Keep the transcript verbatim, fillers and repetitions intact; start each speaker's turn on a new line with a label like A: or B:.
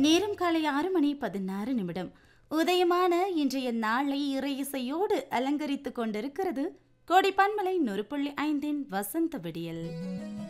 A: நேரம் காலை ஆறு மணி பதினாறு நிமிடம். உதயமான இன்றைய நாளை இறை இசையோடு அலங்கரித்துக் கொண்டிருக்கிறது கோடிப்பான்மலை நூறு புள்ளி ஐந்தின் வசந்த விடியல்.